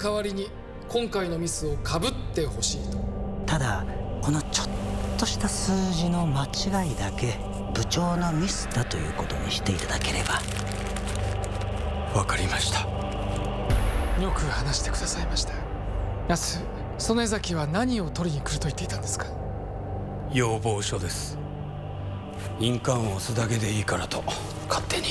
代わりに今回のミスをかぶってほしいと。 ただこのちょっとした数字の間違いだけ部長のミスだということにしていただければ。 わかりました。 よく話してくださいました。明日曽根崎は何を取りに来ると言っていたんですか？ 要望書です。印鑑を押すだけでいいからと勝手に。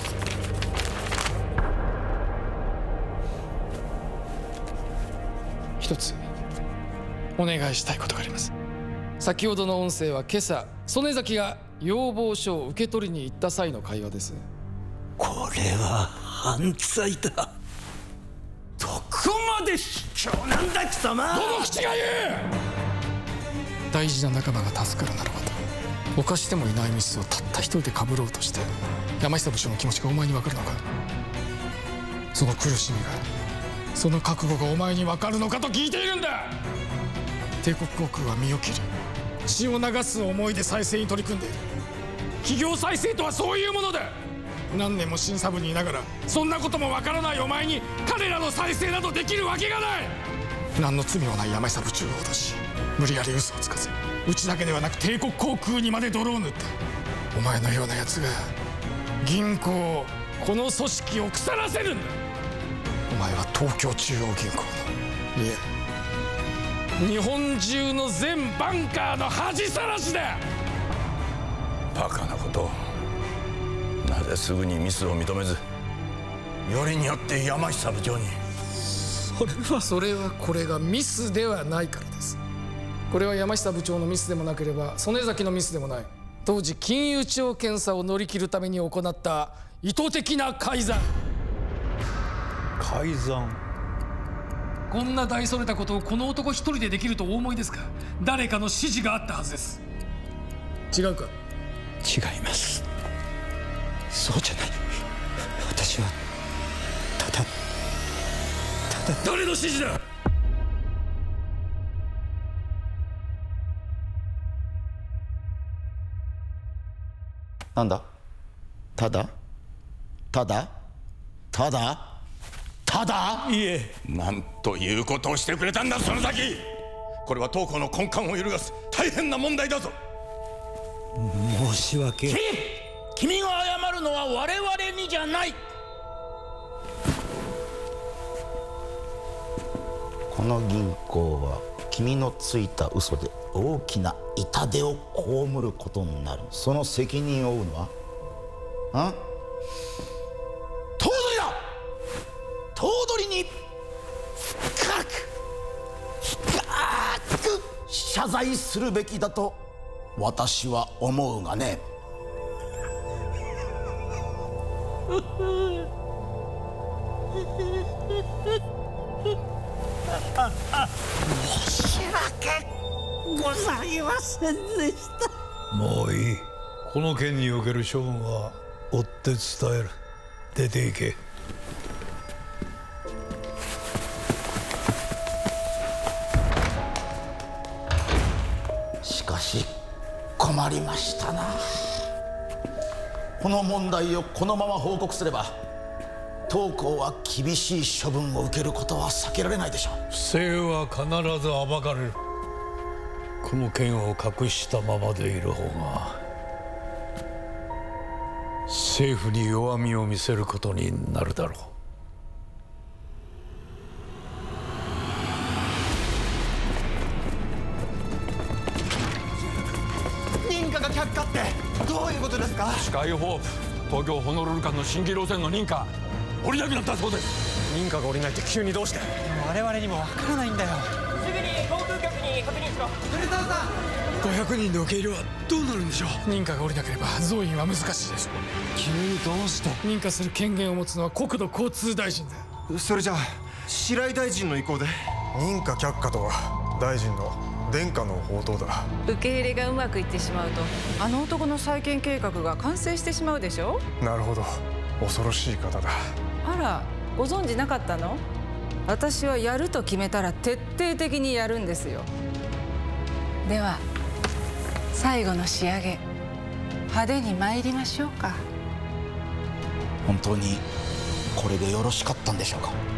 一つお願いしたいことがあります。先ほどの音声は今朝曽根崎が要望書を受け取りに行った際の会話です。 これは犯罪だ。どこまで卑怯なんだ貴様。 どの口が言う。大事な仲間が助かるならばと犯してもいないミスをたった一人で被ろうとして山下部長の気持ちがお前に分かるのか。その苦しみがその覚悟がお前に分かるのかと聞いているんだ。帝国航空は身を切り血を流す思いで再生に取り組んでいる。企業再生とはそういうものだ。何年も審査部にいながらそんなことも分からないお前に彼らの再生などできるわけがない。何の罪もない山下部長を脅し無理やり嘘をつかせうちだけではなく帝国航空にまで泥を塗ったお前のようなやつが銀行この組織を腐らせるんだ。お前は東京中央銀行のいえ日本中の全バンカーの恥さらしだ。 バカなことを。なぜすぐにミスを認めずよりによって山下部長に。 それはこれがミスではないからです。これは山下部長のミスでもなければ曽根崎のミスでもない。当時金融庁検査を乗り切るために行った意図的な改ざん。 改ざん。 こんな大それたことをこの男一人でできるとお思いですか？誰かの指示があったはずです。違うか？ 違います。そうじゃない。私はただ誰の指示だ？ なんだ？ただいえ。なんということをしてくれたんだその先。これは当行の根幹を揺るがす大変な問題だぞ。 申し訳。 君が謝るのは我々にじゃない。この銀行は君のついた嘘で大きな痛手を被ることになる。その責任を負うのは頭取だ。頭取に深く謝罪するべきだと私は思うがね。 申し訳ございませんでした。 もういい。この件における処分は追って伝える。出て行け。 しかし困りましたな。この問題をこのまま報告すれば当行は厳しい処分を受けることは避けられないでしょう。 不正は必ず暴かれる。この件を隠したままでいる方が政府に弱みを見せることになるだろう。 認可が却下ってどういうことですか？ スカイホープ東京ホノルル間の新規路線の認可降りなくなったそうです。 認可が下りないって急にどうして？我々にもわからないんだよ。 すぐに航空局に確認しろ。 古澤さん、 500人の受け入れはどうなるんでしょう。 認可が下りなければ増員は難しいでしょう。 急にどうして？ 認可する権限を持つのは国土交通大臣だ。 それじゃあ白井大臣の意向で認可却下とは大臣の殿下の宝刀だ。 受け入れがうまくいってしまうとあの男の再建計画が完成してしまうでしょ。 なるほど、恐ろしい方だ。 あら、ご存知なかったの？私はやると決めたら徹底的にやるんですよ。では最後の仕上げ派手に参りましょうか。 本当にこれでよろしかったんでしょうか？